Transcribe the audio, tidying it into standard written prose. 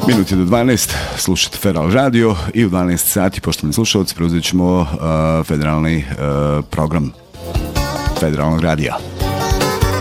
Minuti do 12, slušate Federal Radio i u 12 sati, poštovani slušalci, preuzet ćemo federalni program Federalnog radija.